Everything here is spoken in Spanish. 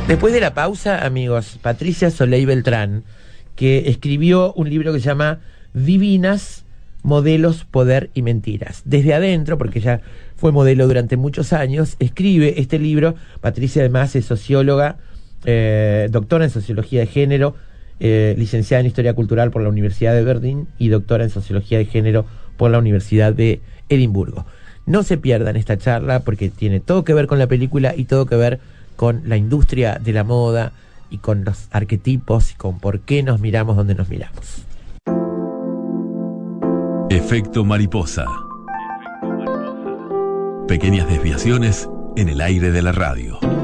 Después de la pausa, amigos, Patricia Soleil Beltrán, que escribió un libro que se llama Divinas, Modelos, Poder y Mentiras. Desde adentro, porque ella fue modelo durante muchos años, escribe este libro. Patricia además es socióloga, doctora en Sociología de Género, licenciada en Historia Cultural por la Universidad de Aberdeen y doctora en Sociología de Género por la Universidad de Edimburgo. No se pierdan esta charla porque tiene todo que ver con la película y todo que ver con la industria de la moda y con los arquetipos y con por qué nos miramos donde nos miramos. Efecto mariposa. Pequeñas desviaciones en el aire de la radio.